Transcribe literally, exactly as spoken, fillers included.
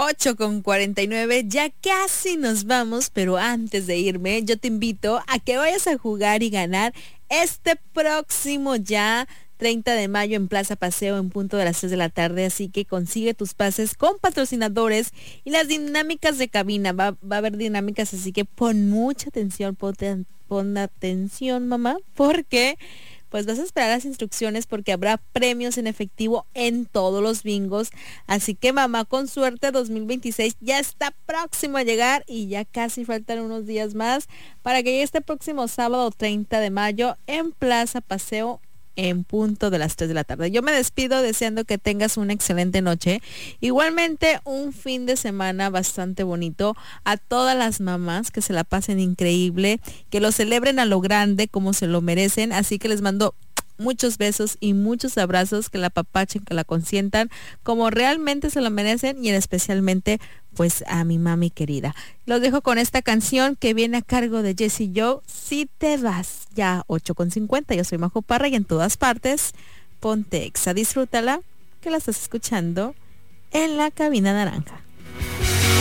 ocho con cuarenta y nueve, ya casi nos vamos, pero antes de irme, yo te invito a que vayas a jugar y ganar este próximo ya treinta de mayo en Plaza Paseo en punto de las tres de la tarde, así que consigue tus pases con patrocinadores y las dinámicas de cabina, va, va a haber dinámicas, así que pon mucha atención, pon, pon atención, mamá, porque pues vas a esperar las instrucciones porque habrá premios en efectivo en todos los bingos. Así que mamá, con suerte dos mil veintiséis ya está próximo a llegar y ya casi faltan unos días más para que llegue este próximo sábado treinta de mayo en Plaza Paseo en punto de las tres de la tarde. Yo me despido deseando que tengas una excelente noche. Igualmente un fin de semana bastante bonito. A todas las mamás que se la pasen increíble, que lo celebren a lo grande como se lo merecen. Así que les mando muchos besos y muchos abrazos, que la apapachen, que la consientan como realmente se lo merecen y especialmente pues a mi mami querida. Los dejo con esta canción que viene a cargo de Jessie Joe, Si te vas. Ya ocho con cincuenta, yo soy Majo Parra y en todas partes ponte Exa, disfrútala, que la estás escuchando en la cabina naranja.